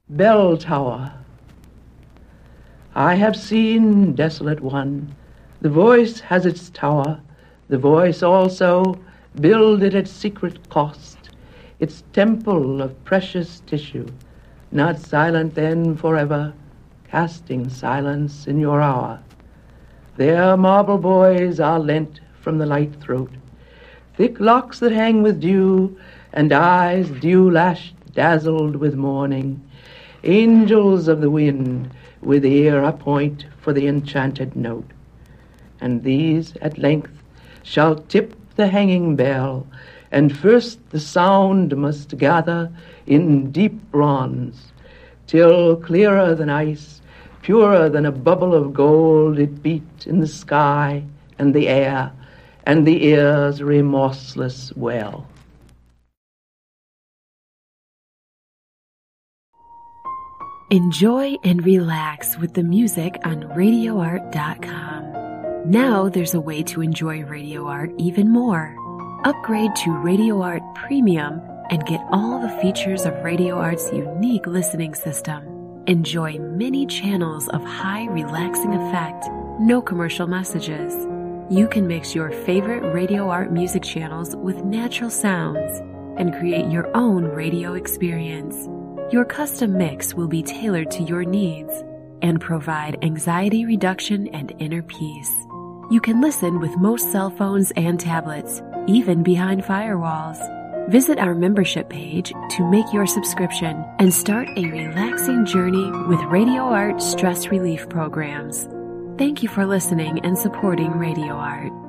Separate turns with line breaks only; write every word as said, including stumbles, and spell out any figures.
Bell Tower. I have seen, desolate one, the voice has its tower, the voice also, builded at secret cost, its temple of precious tissue, not silent then forever, casting silence in your hour. There marble boys are lent from the light throat, thick locks that hang with dew, and eyes dew-lashed, dazzled with morning, angels of the wind, with ear a point for the enchanted note. And these at length shall tip the hanging bell, and first the sound must gather in deep bronze, till clearer than ice, purer than a bubble of gold, it beat in the sky and the air, and the ear's remorseless well.
Enjoy and relax with the music on radio art dot com. Now there's a way to enjoy Radio Art even more. Upgrade to Radio Art Premium and get all the features of Radio Art's unique listening system. Enjoy many channels of high relaxing effect, no commercial messages. You can mix your favorite Radio Art music channels with natural sounds and create your own radio experience. Your custom mix will be tailored to your needs and provide anxiety reduction and inner peace. You can listen with most cell phones and tablets, even behind firewalls. Visit our membership page to make your subscription and start a relaxing journey with Radio Art stress relief programs. Thank you for listening and supporting Radio Art.